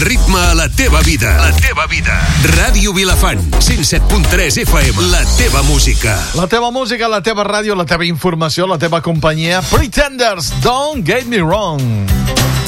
ritme a la teva vida. La teva vida. Ràdio Vilafant, 107.3 FM. La teva música. La teva música, la teva ràdio, la teva informació, la teva companyia. Pretenders, Don't Get Me Wrong.